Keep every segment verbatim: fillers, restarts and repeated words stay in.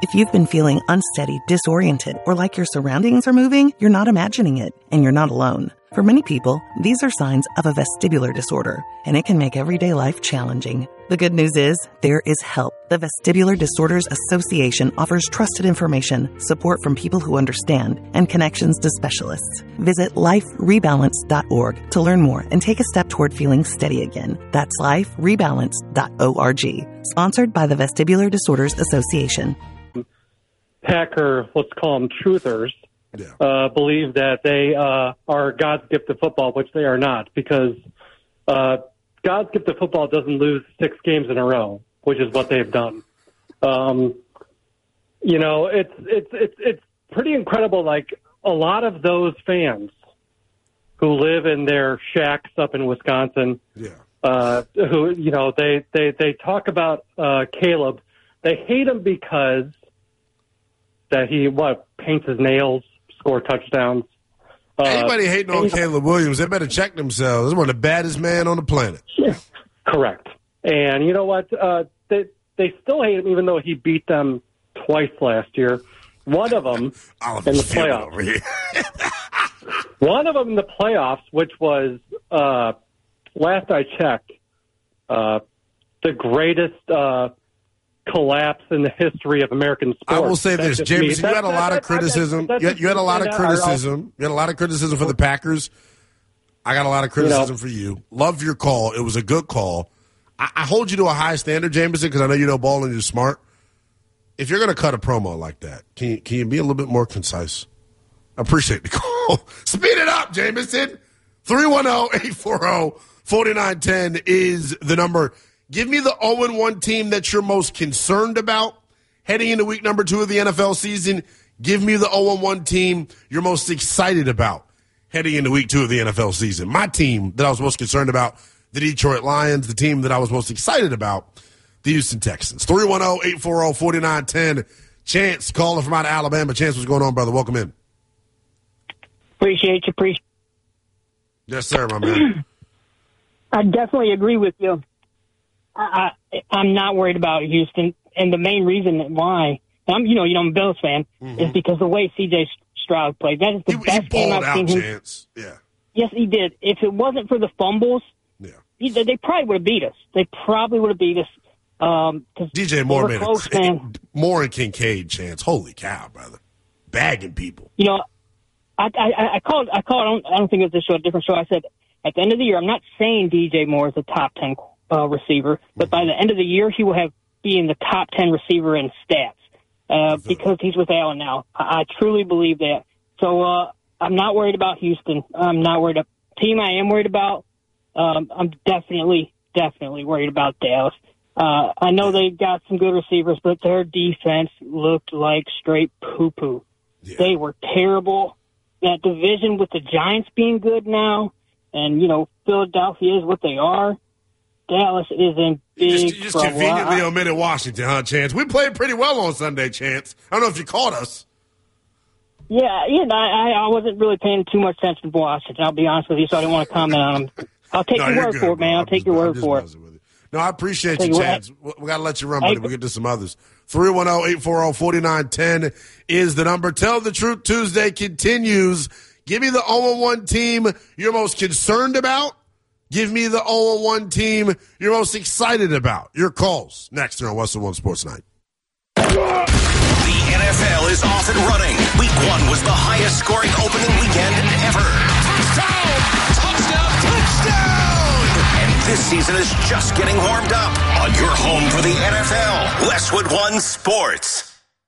If you've been feeling unsteady, disoriented, or like your surroundings are moving, you're not imagining it, and you're not alone. For many people, these are signs of a vestibular disorder, and it can make everyday life challenging. The good news is, there is help. The Vestibular Disorders Association offers trusted information, support from people who understand, and connections to specialists. Visit life rebalance dot org to learn more and take a step toward feeling steady again. That's life rebalance dot org. Sponsored by the Vestibular Disorders Association. Packer, let's call them truthers, yeah. uh, believe that they uh, are God's gift to football, which they are not, because uh, God's gift to football doesn't lose six games in a row, which is what they've done. Um, you know, it's it's it's it's pretty incredible. Like a lot of those fans who live in their shacks up in Wisconsin, yeah. uh, who you know they they they talk about uh, Caleb. They hate him because that he, what, paints his nails, score touchdowns. Uh, Anybody hating on Caleb Williams, they better check themselves. He's one of the baddest men on the planet. Yeah, correct. And you know what? Uh, they they still hate him even though he beat them twice last year. One of them in the playoffs. One of them in the playoffs, which was, uh, last I checked, uh, the greatest uh collapse in the history of American sports. I will say this, Jameson, you had a lot of criticism. You had, you had a lot of criticism. You had a lot of criticism for the Packers. I got a lot of criticism for you. Love your call. It was a good call. I, I hold you to a high standard, Jameson, because I know you know ball and you're smart. If you're going to cut a promo like that, can you, can you be a little bit more concise? I appreciate the call. Speed it up, Jameson. three one zero, eight four zero, four nine one zero is the number. Give me the oh and one team that you're most concerned about heading into week number two of the N F L season. Give me the oh and one team you're most excited about heading into week two of the N F L season. My team that I was most concerned about, the Detroit Lions. The team that I was most excited about, the Houston Texans. three one zero, eight four zero, four nine one zero. Chance, calling from out of Alabama. Chance, what's going on, brother? Welcome in. Appreciate you. Appreciate Yes, sir, my man. I definitely agree with you. I, I'm not worried about Houston, and the main reason why I'm, you know, you know, I'm a Bills fan, mm-hmm. is because the way C J Stroud played. That is the he, best he game I've out, seen him. Chance. Yeah. Yes, he did. If it wasn't for the fumbles, yeah, he, they probably would have beat us. They probably would have beat us. Um, D J Moore made close, a man. Moore and Kincaid, Chance. Holy cow, brother! Bagging people. You know, I I, I called. I called. I don't, I don't think it was this show. A different show. I said at the end of the year, I'm not saying D J Moore is a top ten Uh, receiver, but by the end of the year, he will have be in the top ten receiver in stats uh, because he's with Allen now. I, I truly believe that. So uh, I'm not worried about Houston. I'm not worried about team. I am worried about. Um, I'm definitely, definitely worried about Dallas. Uh, I know they got some good receivers, but their defense looked like straight poo-poo. Yeah. They were terrible. That division with the Giants being good now, and you know Philadelphia is what they are. Dallas is in big you just, you just trouble. conveniently I, omitted Washington, huh, Chance? We played pretty well on Sunday, Chance. I don't know if you caught us. Yeah, yeah. I, I wasn't really paying too much attention to Washington. I'll be honest with you, so I didn't want to comment on them. I'll take no, your word good, for it, man. bro. I'll take just, your word for it. No, I appreciate you, Chance. We, we got to let you run, buddy. We'll get to some others. three one zero, eight four zero, four nine one zero is the number. Tell the Truth Tuesday continues. Give me the oh and one team you're most concerned about. Give me the oh and one team you're most excited about. Your calls next here on Western One Sports Night. The N F L is off and running. Week one was the highest scoring opening weekend ever. Touchdown! Touchdown! Touchdown! And this season is just getting warmed up on your home for the N F L, Westwood One Sports.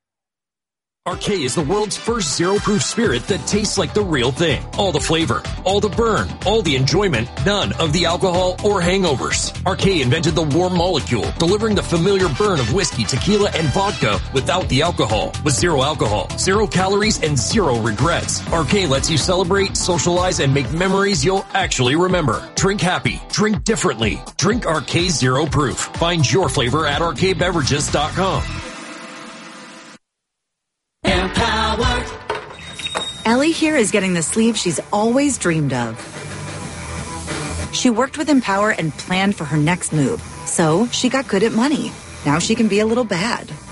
Arcade is the world's first zero-proof spirit that tastes like the real thing. All the flavor, all the burn, all the enjoyment, none of the alcohol or hangovers. Arcade invented the warm molecule, delivering the familiar burn of whiskey, tequila, and vodka without the alcohol. With zero alcohol, zero calories, and zero regrets. Arcade lets you celebrate, socialize, and make memories you'll actually remember. Drink happy. Drink differently. Drink Arcade Zero Proof. Find your flavor at arcade beverages dot com. Empowered. Ellie here is getting the sleeve she's always dreamed of. She worked with Empower and planned for her next move, so she got good at money. Now she can be a little bad.